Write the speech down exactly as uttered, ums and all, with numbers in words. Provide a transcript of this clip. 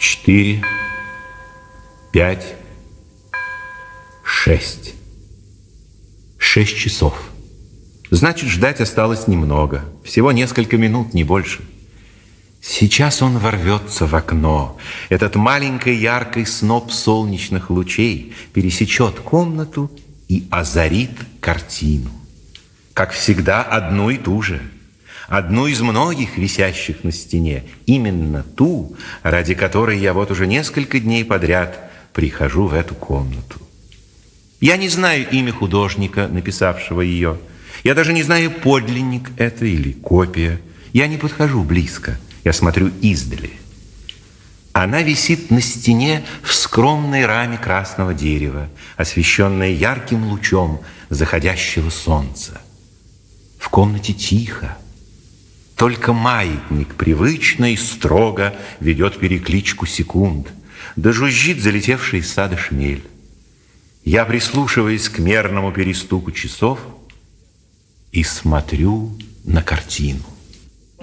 четыре, пять, шесть. Шесть часов. Значит, ждать осталось немного. Всего несколько минут, не больше. Сейчас он ворвется в окно. Этот маленький яркий сноп солнечных лучей пересечет комнату и озарит картину. Как всегда, одну и ту же. Одну из многих висящих на стене. Именно ту, ради которой я вот уже несколько дней подряд прихожу в эту комнату. Я не знаю имя художника, написавшего ее. Я даже не знаю, подлинник это или копия. Я не подхожу близко. Я смотрю издали. Она висит на стене в скромной раме красного дерева, освещенная ярким лучом заходящего солнца. В комнате тихо. Только маятник привычно и строго ведет перекличку секунд, да жужжит залетевший из сада шмель. Я прислушиваюсь к мерному перестуку часов и смотрю на картину.